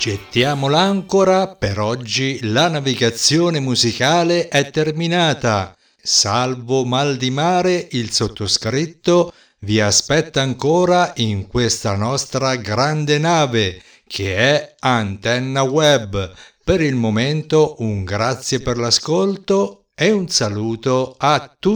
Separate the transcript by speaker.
Speaker 1: Gettiamo l'ancora, per oggi la navigazione musicale è terminata. Salvo mal di mare, il sottoscritto vi aspetta ancora in questa nostra grande nave, che è Antenna Web. Per il momento un grazie per l'ascolto e un saluto a tutti.